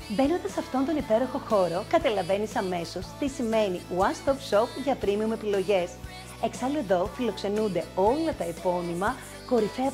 Μπαίνοντας σε αυτόν τον υπέροχο χώρο, καταλαβαίνεις αμέσως τι σημαίνει One Stop Shop για premium επιλογές. Εξάλλου εδώ φιλοξενούνται όλα τα επώνυμα κορυφαία